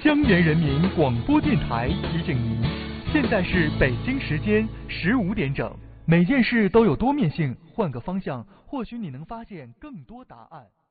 江源人民广播电台提醒您，现在是北京时间15点整。每件事都有多面性，换个方向，或许你能发现更多答案。